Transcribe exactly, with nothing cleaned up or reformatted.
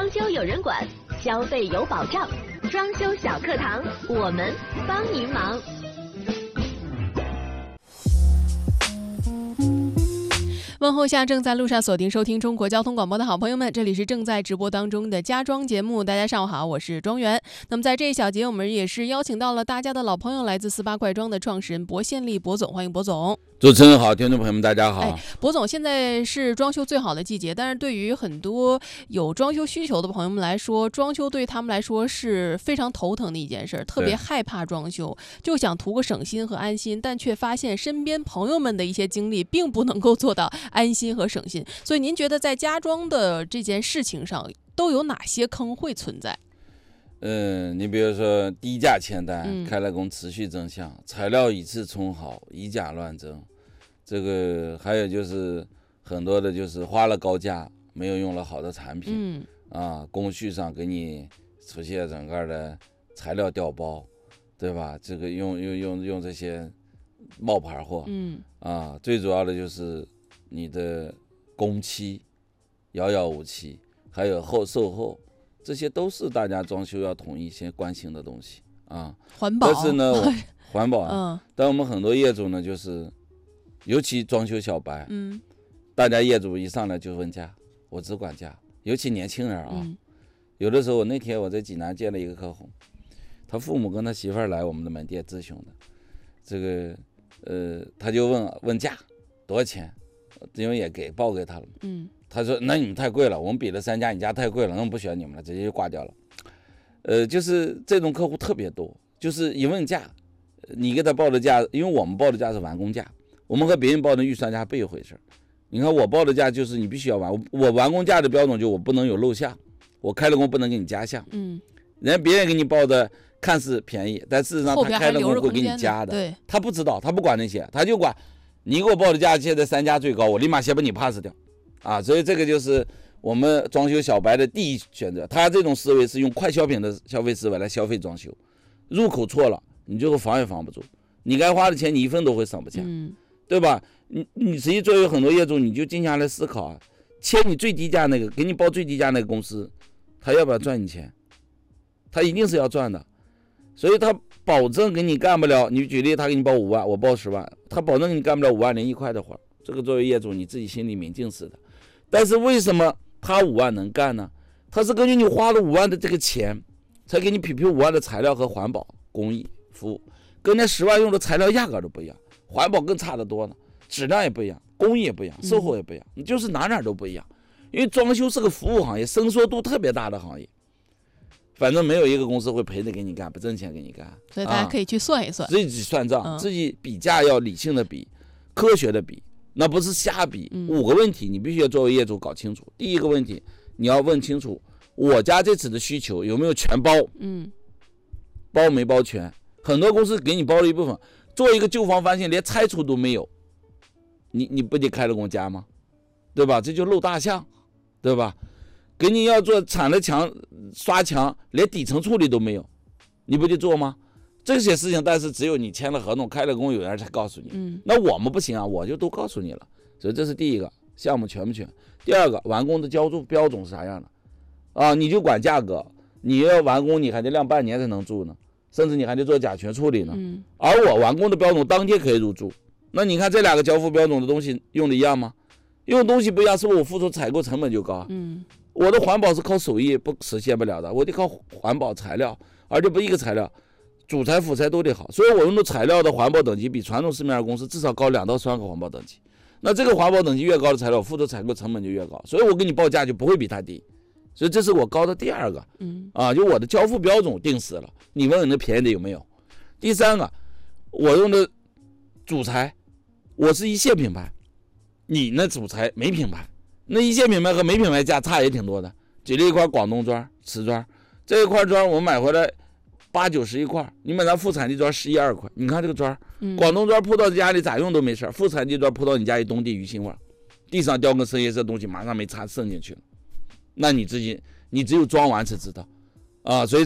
装修有人管，消费有保障。装修小课堂，我们帮您忙。 问候下正在路上锁定收听中国交通广播的好朋友们，这里是正在直播当中的家装节目。大家上午好，我是庄园。那么在这一小节，我们也是邀请到了大家的老朋友，来自四八快装的创始人薄宪利薄总，欢迎薄总。 主持人好，听众朋友们大家好。 哎，薄总，现在是装修最好的季节，但是对于很多有装修需求的朋友们来说，装修对他们来说是非常头疼的一件事，特别害怕装修，就想图个省心和安心，但却发现身边朋友们的一些经历并不能够做到安心和省心。所以您觉得在家装的这件事情上都有哪些坑会存在？ 嗯，你比如说低价签单、 嗯、 开了工持续增项，材料以次充好，以假乱真。这个还有就是很多的就是花了高价没有用了好的产品， 嗯啊，工序上给你出现整个的材料调包，对吧？这个用用用用这些冒牌货， 嗯啊，最主要的就是你的工期遥遥无期，还有后售后。这些都是大家装修要统一先关心的东西啊， 环保。 但是呢，环保啊， 嗯， 但我们很多业主呢，就是尤其装修小白， 嗯， 大家业主一上来就问价，我只管价，尤其年轻人啊， 嗯、 有的时候我那天我在济南见了一个客户，他父母跟他媳妇儿来我们的门店咨询的，这个呃，他就问问价多少钱，因为也给报给他了， 嗯。 他说那你们太贵了，我们比了三家，你家太贵了，那我们不选你们了，直接就挂掉了。呃，就是这种客户特别多，就是一问价，你给他报的价，因为我们报的价是完工价，我们和别人报的预算价不一回事。你看我报的价就是你必须要完，我完工价的标准就我不能有漏项，我开了工不能给你加项。 嗯， 人家别人给你报的看似便宜，但事实上他开了工会给你加的， 对， 他不知道，他不管那些，他就管你给我报的价现在三家最高，我立马先把你 pass 掉。啊，所以这个就是我们装修小白的第一选择。他这种思维是用快消品的消费思维来消费装修，入口错了，你最后防也防不住，你该花的钱你一分都会省不下， 嗯、 对吧？你你实际作为很多业主，你就静下来思考啊，签你最低价那个，给你报最低价那个公司，他要不要赚你钱？他一定是要赚的，所以他保证给你干不了。你举例，他给你报五万，我报十万，他保证给你干不了五万零一块的活，这个作为业主你自己心里明镜似的。但是为什么他五万能干呢？他是根据你花了五万的这个钱，才给你匹配五万的材料和环保、工艺、服务，跟那十万用的材料压根都不一样，环保更差得多呢，质量也不一样，工艺也不一样，售后也不一样，你就是哪哪都不一样。因为装修是个服务行业，伸缩度特别大的行业，反正没有一个公司会赔着给你干，不挣钱给你干。 所以大家可以去算一算， 啊、自己算账、嗯，自己比价要理性的比，科学的比。那不是瞎比，五个问题你必须要作为业主搞清楚。第一个问题，你要问清楚我家这次的需求有没有全包， 嗯， 包没包全。很多公司给你包了一部分，做一个旧房翻新连拆除都没有，你你不得开了工加吗？对吧？这就漏大项，对吧？给你要做铲了墙、刷墙，连底层处理都没有，你不得做吗？这些事情，但是只有你签了合同、开了工，有人才告诉你。 嗯， 那我们不行啊，我就都告诉你了。所以这是第一个，项目全不全？第二个，完工的交付标准是啥样的？啊，你就管价格，你要完工，你还得晾半年才能住呢，甚至你还得做甲醛处理呢。 嗯， 而我完工的标准当天可以入住。那你看这两个交付标准的东西用的一样吗？用的东西不一样，是不是我付出采购成本就高啊？ 嗯， 我的环保是靠手艺不实现不了的，我得靠环保材料，而且不一个材料。主材辅材都得好，所以我用的材料的环保等级比传统市面上公司至少高两到三个环保等级。那这个环保等级越高的材料，付出采购成本就越高，所以我给你报价就不会比它低。所以这是我高的第二个， 嗯啊，就我的交付标准定死了。你问问那便宜的有没有？第三个，我用的主材，我是一线品牌，你那主材没品牌，那一线品牌和没品牌价差也挺多的。举了一块广东砖、瓷砖，这一块砖我买回来。八九十一块，你买咱副产地砖十一二块，你看这个砖，广东砖铺到家里咋用都没事，副产地砖铺到你家里东地鱼腥味，地上掉个深颜色东西，马上没擦渗进去了，那你自己你只有装完才知道，啊，所以